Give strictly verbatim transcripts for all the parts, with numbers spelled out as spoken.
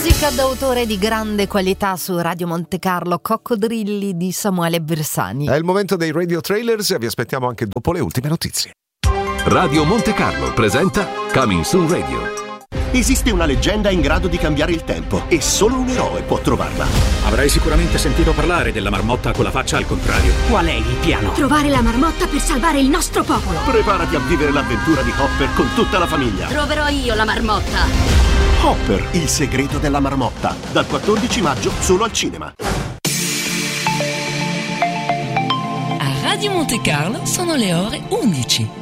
Musica d'autore di grande qualità su Radio Monte Carlo, Coccodrilli di Samuele Bersani. È il momento dei radio trailers e vi aspettiamo anche dopo le ultime notizie. Radio Monte Carlo presenta Coming Soon Radio. Esiste una leggenda in grado di cambiare il tempo e solo un eroe può trovarla. Avrai sicuramente sentito parlare della marmotta con la faccia al contrario. Qual è il piano? Trovare la marmotta per salvare il nostro popolo. Preparati a vivere l'avventura di Hopper con tutta la famiglia. Troverò io la marmotta. Hopper, il segreto della marmotta. Dal quattordici maggio solo al cinema. A Radio Monte Carlo sono le ore undici.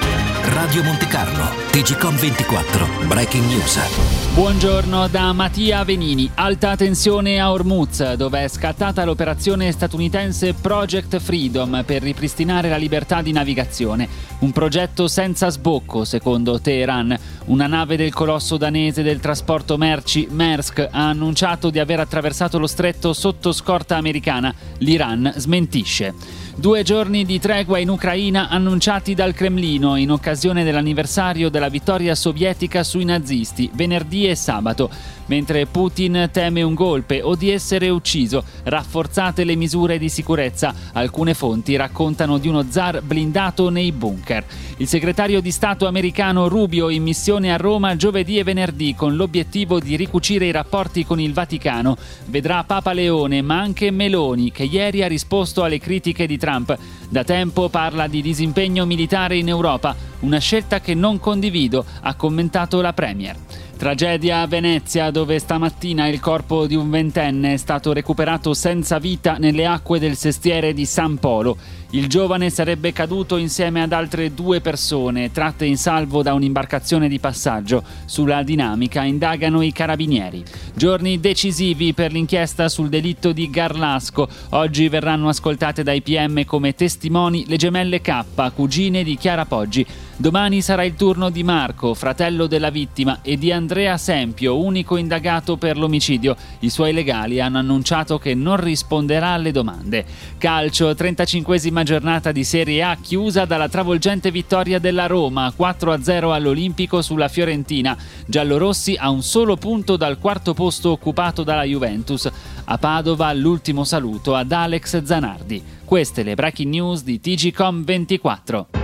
Radio Monte Carlo, T G Com ventiquattro, Breaking News. Buongiorno da Mattia Venini. Alta tensione a Hormuz, dove è scattata l'operazione statunitense Project Freedom per ripristinare la libertà di navigazione. Un progetto senza sbocco, secondo Teheran. Una nave del colosso danese del trasporto merci Maersk ha annunciato di aver attraversato lo stretto sotto scorta americana. L'Iran smentisce. Due giorni di tregua in Ucraina annunciati dal Cremlino in occasione dell'anniversario della vittoria sovietica sui nazisti, venerdì e sabato. Mentre Putin teme un golpe o di essere ucciso, rafforzate le misure di sicurezza. Alcune fonti raccontano di uno zar blindato nei bunker. Il segretario di Stato americano Rubio in missione a Roma giovedì e venerdì con l'obiettivo di ricucire i rapporti con il Vaticano. Vedrà Papa Leone ma anche Meloni, che ieri ha risposto alle critiche di Trump. Da tempo parla di disimpegno militare in Europa, una scelta che non condivido, ha commentato la Premier. Tragedia a Venezia, dove stamattina il corpo di un ventenne è stato recuperato senza vita nelle acque del sestiere di San Polo. Il giovane sarebbe caduto insieme ad altre due persone, tratte in salvo da un'imbarcazione di passaggio. Sulla dinamica indagano i carabinieri. Giorni decisivi per l'inchiesta sul delitto di Garlasco. Oggi verranno ascoltate dai P M come testimoni le gemelle K, cugine di Chiara Poggi. Domani sarà il turno di Marco, fratello della vittima, e di Andrea Sempio, unico indagato per l'omicidio. I suoi legali hanno annunciato che non risponderà alle domande. Calcio, trentacinquesima giornata di Serie A chiusa dalla travolgente vittoria della Roma, quattro a zero all'Olimpico sulla Fiorentina. Giallorossi a un solo punto dal quarto posto occupato dalla Juventus. A Padova l'ultimo saluto ad Alex Zanardi. Queste le breaking news di T G Com ventiquattro.